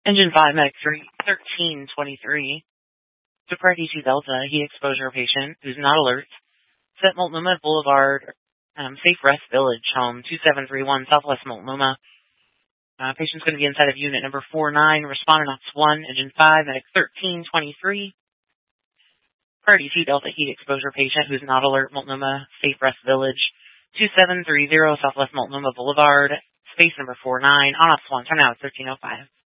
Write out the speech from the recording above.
Engine 5, Medic 1323. To Priority 2 Delta, heat exposure patient who's not alert. Set Multnomah Boulevard, Safe Rest Village, home 2731 Southwest Multnomah. Patient's going to be inside of unit number 49, respondent ops 1, engine 5, medic 1323. Priority 2 Delta heat exposure patient who's not alert, Multnomah, Safe Rest Village, 2730 Southwest Multnomah Boulevard, space number 49, on ops 1, turn out 1305.